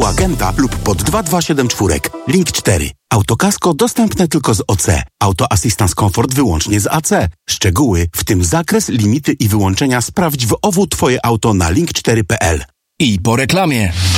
agenta lub pod 2274. Link 4. Autokasko dostępne tylko z OC. Auto Assistance Comfort wyłącznie z AC. Szczegóły, w tym zakres, limity i wyłączenia sprawdź w OWU Twoje auto na link4.pl. I po reklamie.